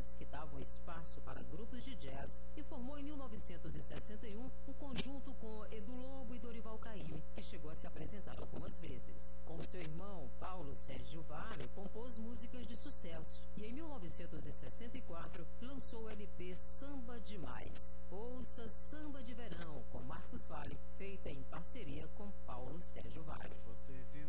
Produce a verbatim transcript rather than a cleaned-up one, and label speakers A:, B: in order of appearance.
A: pequenas que davam espaço para grupos de jazz e formou em mil novecentos e sessenta e um um conjunto com Edu Lobo e Dorival Caymmi, que chegou a se apresentar algumas vezes. Com seu irmão Paulo Sérgio Vale, compôs músicas de sucesso e em mil novecentos e sessenta e quatro lançou o L P Samba Demais. Ouça Samba de Verão com Marcos Valle, feita em parceria com Paulo Sérgio Vale.
B: Você viu